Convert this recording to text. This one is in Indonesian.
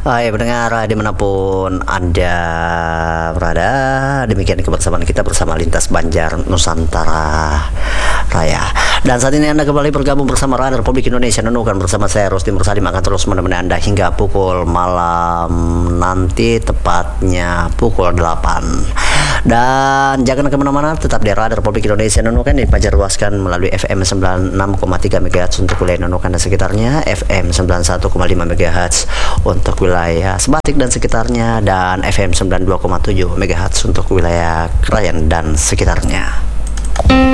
Hai pendengar dimanapun Anda berada, demikian kebersamaan kita bersama Lintas Banjar Nusantara Raya. Dan saat ini Anda kembali bergabung bersama Radio Republik Indonesia Nunukan bersama saya Rusdi Mursalim, akan terus menemani Anda hingga pukul malam nanti, tepatnya pukul 8. Dan jangan kemana-mana, tetap di Radio Republik Indonesia Nunukan dipancarluaskan melalui FM 96,3 MHz untuk wilayah Nunukan dan sekitarnya, FM 91,5 MHz untuk wilayah Sebatik dan sekitarnya, dan FM 92,7 MHz untuk wilayah Krayan dan sekitarnya.